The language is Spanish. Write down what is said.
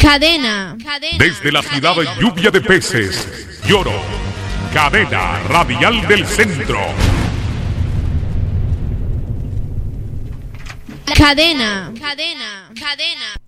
Cadena. Desde la ciudad de lluvia de peces, Lloro. Cadena Radial del Centro. Cadena.